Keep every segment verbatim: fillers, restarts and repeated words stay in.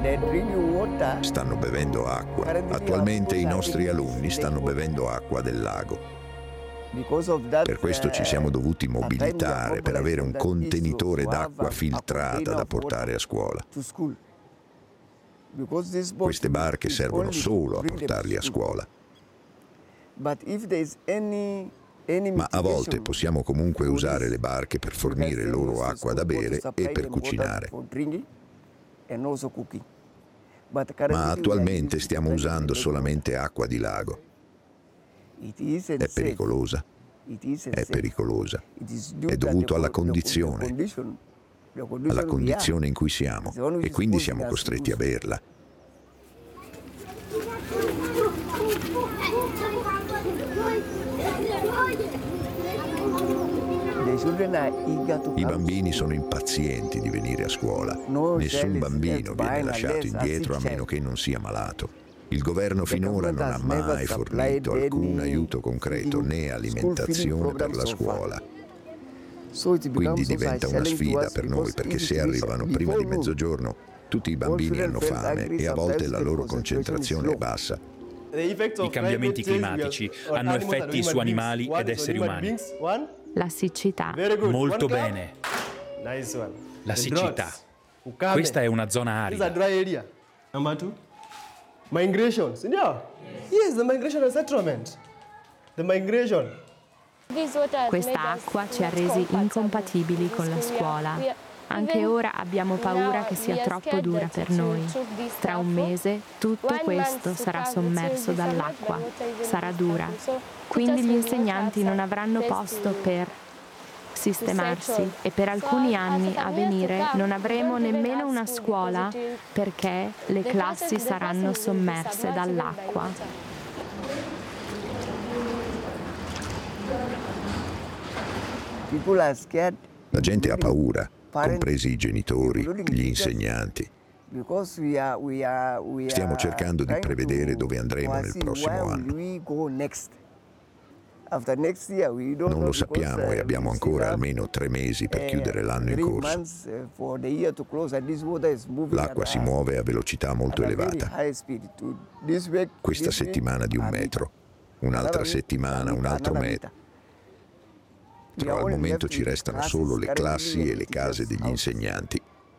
Stanno bevendo acqua. Attualmente i nostri alunni stanno bevendo acqua del lago. Per questo ci siamo dovuti mobilitare per avere un contenitore d'acqua filtrata da portare a scuola. Queste barche servono solo a portarli a scuola. Ma a volte possiamo comunque usare le barche per fornire loro acqua da bere e per cucinare. Ma attualmente stiamo usando solamente acqua di lago. È pericolosa. È pericolosa. È dovuto alla condizione, alla condizione in cui siamo, e quindi siamo costretti a berla. I bambini sono impazienti di venire a scuola. Nessun bambino viene lasciato indietro a meno che non sia malato. Il governo finora non ha mai fornito alcun aiuto concreto né alimentazione per la scuola. Quindi diventa una sfida per noi, perché se arrivano prima di mezzogiorno tutti i bambini hanno fame e a volte la loro concentrazione è bassa. I cambiamenti climatici hanno effetti su animali ed esseri umani. La siccità. Molto bene. La siccità. Questa è una zona arida. Migration. Yeah. Yes, the migration and settlement. The migration. Questa acqua ci ha resi incompatibili con la scuola. Anche ora abbiamo paura che sia troppo dura per noi. Tra un mese tutto questo sarà sommerso dall'acqua. Sarà dura. Quindi gli insegnanti non avranno posto per sistemarsi e per alcuni anni a venire non avremo nemmeno una scuola perché le classi saranno sommerse dall'acqua. La gente ha paura, compresi i genitori, gli insegnanti. Stiamo cercando di prevedere dove andremo nel prossimo anno. Non lo sappiamo e abbiamo ancora almeno tre mesi per chiudere l'anno in corso. L'acqua si muove a velocità molto elevata. Questa settimana di un metro, un'altra settimana un altro metro. Però al momento ci restano solo le classi e le case degli insegnanti.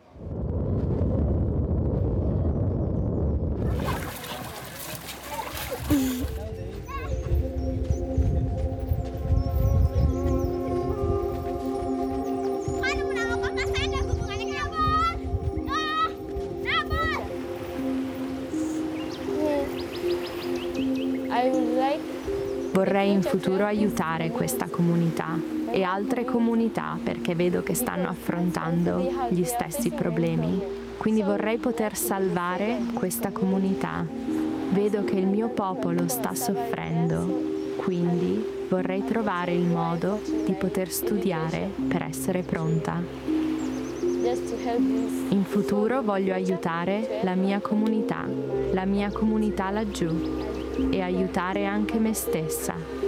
Vorrei in futuro aiutare questa comunità e altre comunità perché vedo che stanno affrontando gli stessi problemi. Quindi vorrei poter salvare questa comunità. Vedo che il mio popolo sta soffrendo, quindi vorrei trovare il modo di poter studiare per essere pronta. In futuro voglio aiutare la mia comunità, la mia comunità laggiù, e aiutare anche me stessa.